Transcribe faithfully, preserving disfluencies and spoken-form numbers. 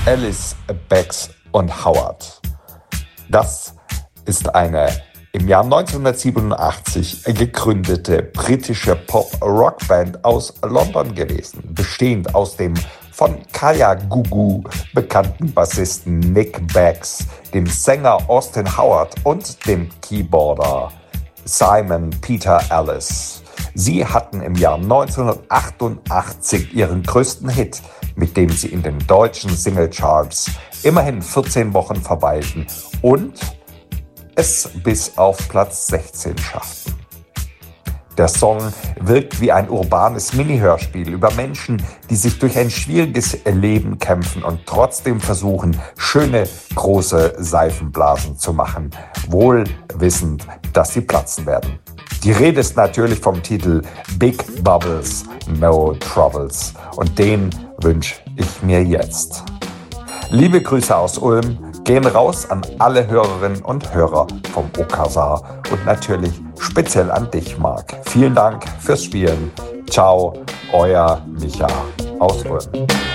Alice, Beggs und Howard. Das ist eine im Jahr neunzehnhundertsiebenundachtzig gegründete britische Pop-Rock-Band aus London gewesen, bestehend aus dem von Kaya Gugu bekannten Bassisten Nick Beggs, dem Sänger Austin Howard und dem Keyboarder Simon Peter Ellis. Sie hatten im Jahr neunzehnhundertachtundachtzig ihren größten Hit, mit dem sie in den deutschen Singlecharts immerhin vierzehn Wochen verweilten und es bis auf Platz sechzehn schafften. Der Song wirkt wie ein urbanes Mini-Hörspiel über Menschen, die sich durch ein schwieriges Leben kämpfen und trotzdem versuchen, schöne, große Seifenblasen zu machen, wohl wissend, dass sie platzen werden. Die Rede ist natürlich vom Titel Big Bubbles, No Troubles und den wünsche ich mir jetzt. Liebe Grüße aus Ulm gehen raus an alle Hörerinnen und Hörer vom Okazar und natürlich speziell an dich, Marc. Vielen Dank fürs Spielen. Ciao, euer Micha aus Ulm.